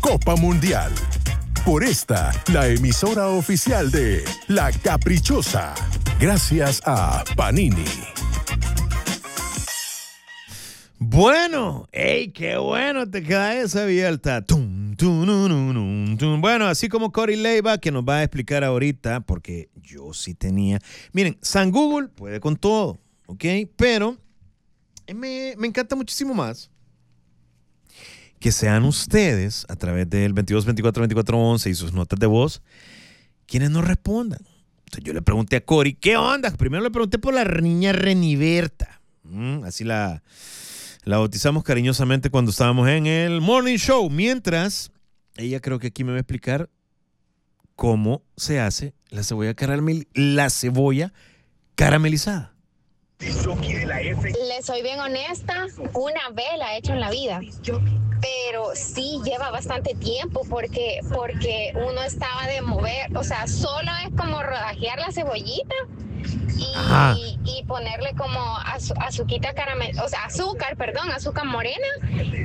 Copa Mundial. Por esta, la emisora oficial de La Caprichosa. Gracias a Panini. Bueno, ¡ey, qué bueno te queda esa abierta! Bueno, así como Cory Leiva, que nos va a explicar ahorita, porque yo sí tenía... Miren, San Google puede con todo, ¿ok? Pero me encanta muchísimo más que sean ustedes, a través del 2224-2411 y sus notas de voz, quienes nos respondan. Entonces yo le pregunté a Cory, ¿qué onda? Primero le pregunté por la niña Reniberta. Así la bautizamos cariñosamente cuando estábamos en el Morning Show. Mientras, ella creo que aquí me va a explicar cómo se hace la cebolla caramelizada. Le soy bien honesta, una vez la he hecho en la vida, pero sí lleva bastante tiempo porque uno estaba de mover, o sea, solo es como rodajear la cebollita y ponerle como azúcar morena